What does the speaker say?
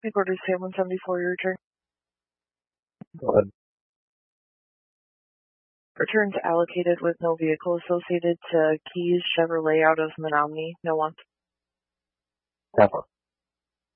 Recorder 174, your return. Go ahead. Returns allocated with no vehicle associated to Keys Chevrolet out of Menominee. No one. Kappa.